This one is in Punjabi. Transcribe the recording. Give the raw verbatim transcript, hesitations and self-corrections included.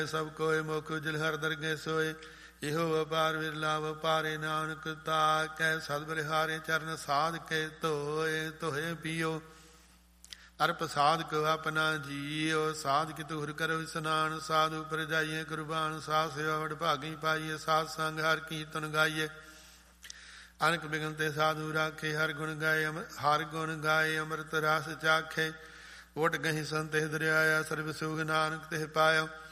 ਸਭ ਕੋਇ ਮੁਖ ਉਜਲ ਹਰ ਦਰਗੇ ਸੋਏ। ਇਹੋ ਵਪਾਰ ਵਿਰਲਾ ਵਪਾਰੇ ਨਾਨਕ ਤਾਕੈ। ਸਦ ਬਲਿਹਾਰੇ ਚਰਨ ਸਾਧ ਕੇ ਧੋਏ। ਧੋਏ ਪੀਓ ਅਰਪ ਸਾਧ ਕੋ ਆਪਣਾ ਜੀਓ। ਸਾਧ ਕਿ ਤੁਹਰ ਕਰੋ ਇਸਨਾਨ। ਸਾਧੂ ਪਰ ਜਾਈਏ ਕੁਰਬਾਨ। ਸਾਧ ਸੇਵਾ ਵਡ ਭਾਗੀ ਪਾਈਏ। ਸਾਧ ਸੰਗ ਹਰ ਕੀਰਤਨ ਗਾਈਏ। ਅਨਕ ਬਿਗਨ ਤੇ ਸਾਧੂ ਰਾਖੇ। ਹਰ ਗੁਣ ਗਾਏ ਹਰ ਗੁਣ ਗਾਏ ਅੰਮ੍ਰਿਤ ਰਸ ਚਾਖੇ। ਵੋਟ ਗਹੀ ਸੰਤਿ ਦਰਿਆਇਆ। ਸਰਬ ਸੁਖ ਨਾਨਕ ਤੇ ਪਾਇਆ।